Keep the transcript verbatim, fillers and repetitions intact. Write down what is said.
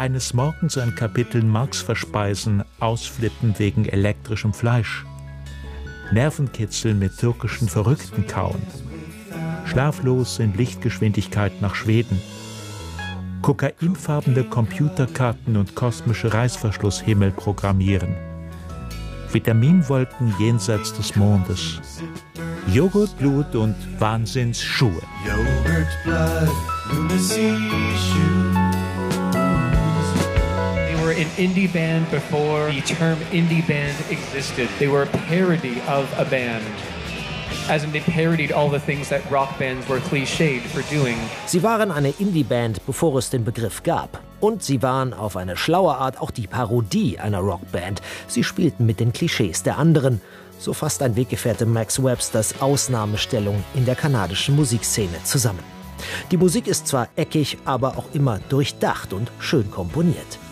Eines Morgens ein Kapitel Marx verspeisen, ausflippen wegen elektrischem Fleisch. Nervenkitzeln mit türkischen Verrückten kauen. Schlaflos in Lichtgeschwindigkeit nach Schweden. Kokainfarbene Computerkarten und kosmische Reißverschlusshimmel programmieren. Vitaminwolken jenseits des Mondes. Joghurtblut und Wahnsinnsschuhe. Joghurtblood, lunacy shoes. They were an indie band before the term indie band existed. They were a parody of a band. As in they parodied all the things that rock bands were cliched for doing. Sie waren eine Indie-Band, bevor es den Begriff gab. Und sie waren auf eine schlaue Art auch die Parodie einer Rockband. Sie spielten mit den Klischees der anderen. So fasst ein Weggefährte Max Websters Ausnahmestellung in der kanadischen Musikszene zusammen. Die Musik ist zwar eckig, aber auch immer durchdacht und schön komponiert.